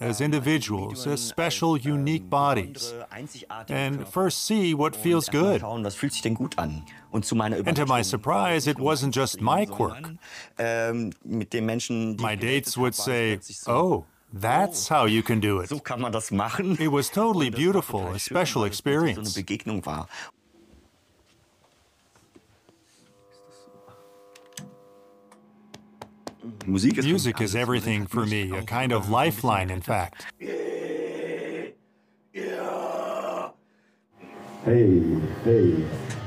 as individuals, as special, unique bodies, and first see what feels good. Schauen, was fühlt sich denn gut an? Und zu meiner And to my Überraschung, surprise, it wasn't just my quirk. mit den Menschen, die My dates would waren, say, plötzlich so, "Oh, that's how you can do it." so kann man das machen. It was totally Und das war beautiful, total a schön, special weil es plötzlich so eine experience. Begegnung war. Music is everything for me, a kind of lifeline, in fact. Hey, hey.